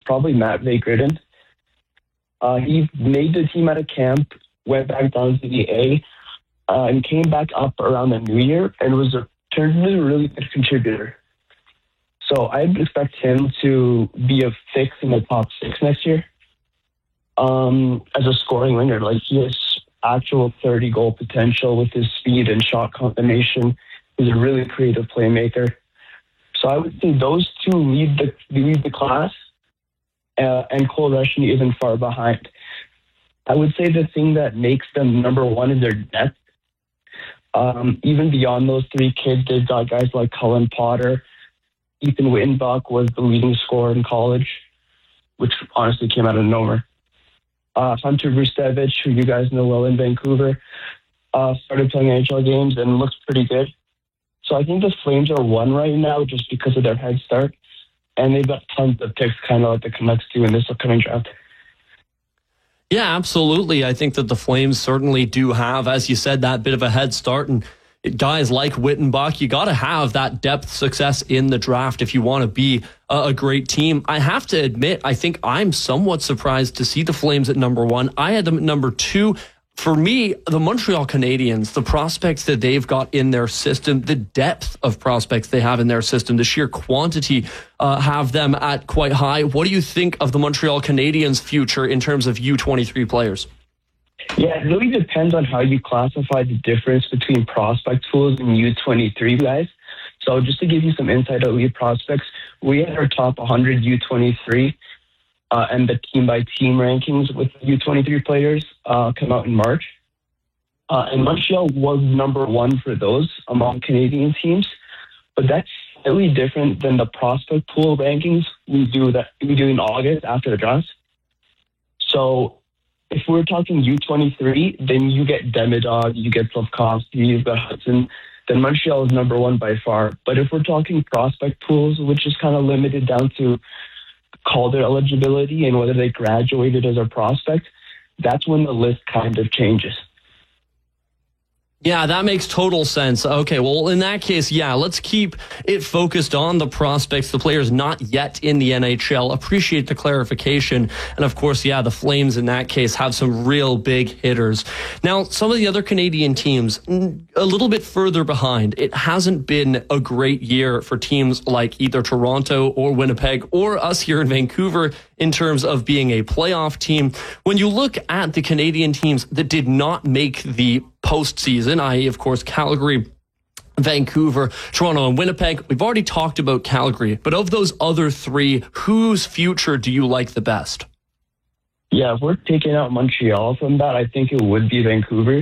probably Matt Vagriden. He made the team out of camp, went back down to the A, and came back up around the new year and turned into a really good contributor. So I'd expect him to be a fix in the top 6 next year. As a scoring winger, like he has actual 30-goal potential with his speed and shot combination. He's a really creative playmaker. So I would say those two lead the class, and Cole Rushing isn't far behind. I would say the thing that makes them number one is their depth. Even beyond those 3 kids, they've got guys like Cullen Potter. Ethan Wittenbach was the leading scorer in college, which honestly came out of nowhere. Hunter Brustevich, who you guys know well in Vancouver, started playing NHL games and looks pretty good. So I think the Flames are one right now just because of their head start. And they've got tons of picks, kind of like the Canucks do in this upcoming draft. Yeah, absolutely. I think that the Flames certainly do have, as you said, that bit of a head start. And guys like Wittenbach, you got to have that depth success in the draft if you want to be a great team. I have to admit, I think I'm somewhat surprised to see the Flames at number 1. I had them at number 2. For me, the Montreal Canadiens, the prospects that they've got in their system, the depth of prospects they have in their system, the sheer quantity have them at quite high. What do you think of the Montreal Canadiens' future in terms of U23 players? Yeah, it really depends on how you classify the difference between prospect pools and U23 guys. So just to give you some insight on elite prospects, we had our top 100 U23 and the team-by-team rankings with U23 players come out in March. And Montreal was number 1 for those among Canadian teams. But that's slightly different than the prospect pool rankings we do in August after the draft. So if we're talking U23, then you get Demidov, you get Slavkovsky, you've got Hudson. Then Montreal is number 1 by far. But if we're talking prospect pools, which is kind of limited down to Calder eligibility and whether they graduated as a prospect, that's when the list kind of changes. Yeah, that makes total sense. Okay, well, in that case, yeah, let's keep it focused on the prospects, the players not yet in the NHL. Appreciate the clarification. And of course, yeah, the Flames in that case have some real big hitters. Now, some of the other Canadian teams, a little bit further behind. It hasn't been a great year for teams like either Toronto or Winnipeg or us here in Vancouver in terms of being a playoff team. When you look at the Canadian teams that did not make the postseason, i.e., of course, Calgary, Vancouver, Toronto, and Winnipeg, we've already talked about Calgary. But of those other 3, whose future do you like the best? Yeah, if we're taking out Montreal from that, I think it would be Vancouver.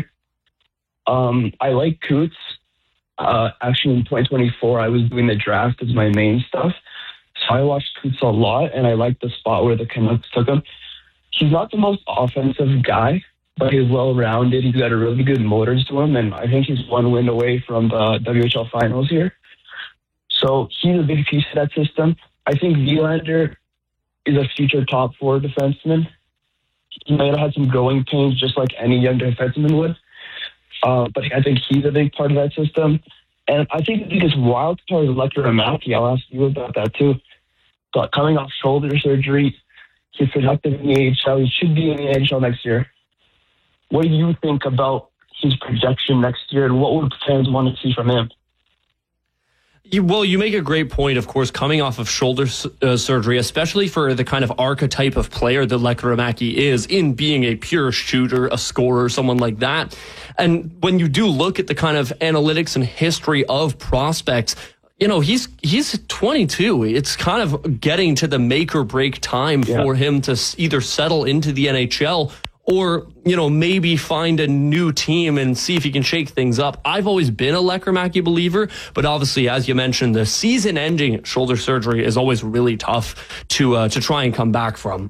I like Coots. Actually, in 2024, I was doing the draft as my main stuff. So I watched Coots a lot, and I liked the spot where the Canucks took him. He's not the most offensive guy, but he's well-rounded. He's got a really good motors to him, and I think he's 1 win away from the WHL finals here. So he's a big piece of that system. I think Wielander is a future top 4 defenseman. He might have had some growing pains just like any young defenseman would. But I think he's a big part of that system. And I think the biggest wild card is Lekkerimaki. I'll ask you about that too. But coming off shoulder surgery, he's productive in the AHL. He should be in the NHL next year. What do you think about his projection next year, and what would fans want to see from him? Well, you make a great point, of course, coming off of shoulder surgery, especially for the kind of archetype of player that Lekkerimaki is in being a pure shooter, a scorer, someone like that. And when you do look at the kind of analytics and history of prospects, you know, he's 22. It's kind of getting to the make or break time for him to either settle into the NHL or, you know, maybe find a new team and see if he can shake things up. I've always been a Lekkerimaki believer, but obviously, as you mentioned, the season-ending shoulder surgery is always really tough to try and come back from.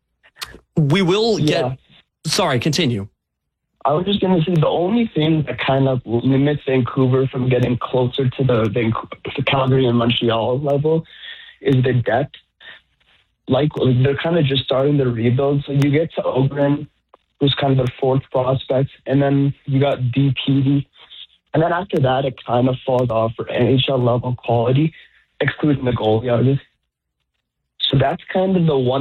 We will get... Sorry, continue. I was just going to say the only thing that kind of limits Vancouver from getting closer to the Calgary and Montreal level is the depth. Like, they're kind of just starting the rebuild. So you get to Ogren, who's kind of the 4th prospect, and then you got DPD. And then after that, it kind of falls off for NHL level quality, excluding the goalie, obviously. So that's kind of the one